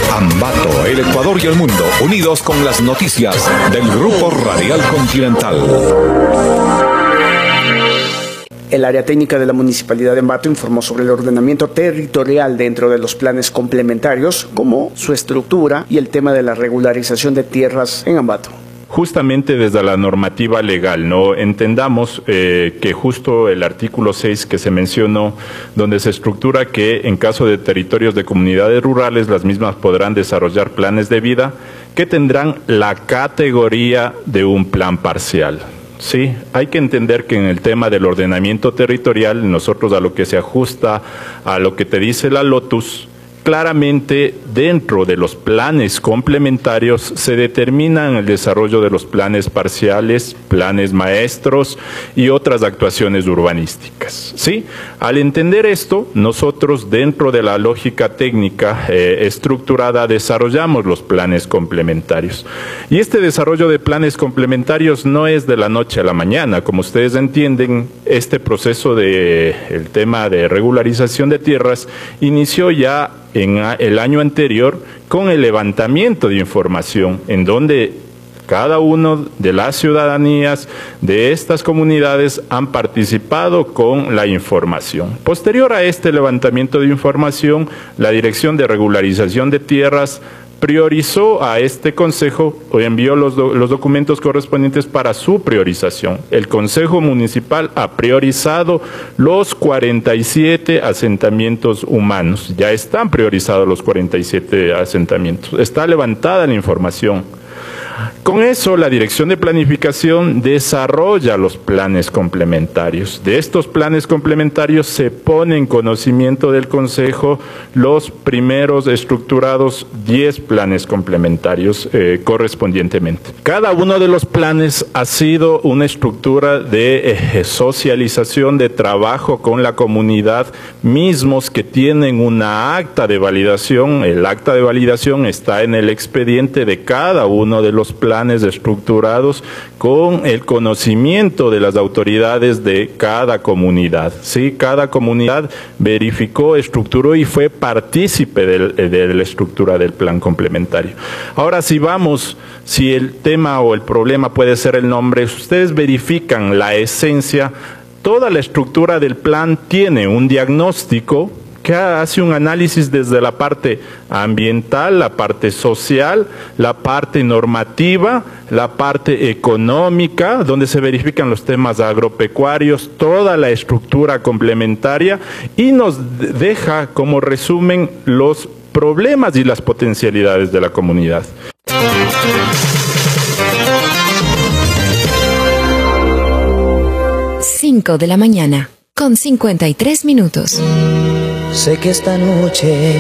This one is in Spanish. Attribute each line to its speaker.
Speaker 1: Ambato, el Ecuador y el mundo, unidos con las noticias del Grupo Radial Continental.
Speaker 2: El área técnica de la Municipalidad de Ambato informó sobre el ordenamiento territorial dentro de los planes complementarios, como su estructura y el tema de la regularización de tierras en Ambato.
Speaker 3: Justamente desde la normativa legal, ¿no? Entendamos que justo el artículo 6 que se mencionó, donde se estructura que en caso de territorios de comunidades rurales, las mismas podrán desarrollar planes de vida que tendrán la categoría de un plan parcial. Sí, hay que entender que en el tema del ordenamiento territorial, nosotros a lo que se ajusta a lo que te dice la LOTUS, claramente dentro de los planes complementarios se determinan el desarrollo de los planes parciales, planes maestros y otras actuaciones urbanísticas. ¿Sí? Al entender esto, nosotros dentro de la lógica técnica estructurada desarrollamos los planes complementarios. Y este desarrollo de planes complementarios no es de la noche a la mañana. Como ustedes entienden, este proceso el tema de regularización de tierras inició ya en el año anterior con el levantamiento de información en donde cada uno de las ciudadanías de estas comunidades han participado con la información. Posterior a este levantamiento de información, la Dirección de Regularización de Tierras priorizó a este consejo o envió los documentos correspondientes para su priorización. El Consejo Municipal ha priorizado los 47 asentamientos humanos. Ya están priorizados los 47 asentamientos. Está levantada la información. Con eso, la Dirección de Planificación desarrolla los planes complementarios. De estos planes complementarios se pone en conocimiento del Consejo los primeros estructurados 10 planes complementarios correspondientemente. Cada uno de los planes ha sido una estructura de socialización, de trabajo con la comunidad, mismos que tienen una acta de validación. El acta de validación está en el expediente de cada uno de los planes estructurados con el conocimiento de las autoridades de cada comunidad. ¿Sí? Cada comunidad verificó, estructuró y fue partícipe de la estructura del plan complementario. Ahora, si el tema o el problema puede ser el nombre, ustedes verifican la esencia, toda la estructura del plan tiene un diagnóstico que hace un análisis desde la parte ambiental, la parte social, la parte normativa, la parte económica, donde se verifican los temas agropecuarios, toda la estructura complementaria y nos deja como resumen los problemas y las potencialidades de la comunidad.
Speaker 4: 5 de la mañana, con 53 minutos.
Speaker 5: Sé que esta noche